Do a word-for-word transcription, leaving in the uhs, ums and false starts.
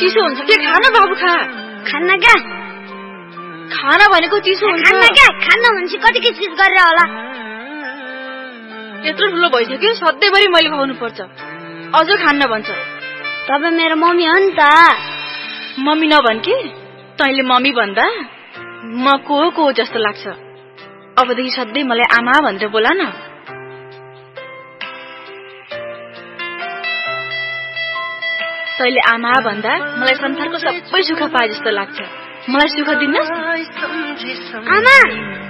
चिसो हुन्छ के खान बाबु खा खान्न क्या खाना भनेको चिसो हुन्छ खान्न क्या खान्न भन्छ कति किचकिच गरेर होला यत्रो ठुलो भइसक्यो सधैँभरि मैले खुवाउनु पर्छ अझ खान्न भन्छ तपाईँ मेरो मम्मी हो नि त मम्मी नभन् कि तैँले मम्मी भन्दा म को को जस्तो लाग्छ अबदेखि सधैँ मलाई आमा भनेर बोला न तैँले आमा भन्दा मलाई संसारको सबै सुख पाए जस्तो लाग्छ मलाई सुख दिनुहोस् आमा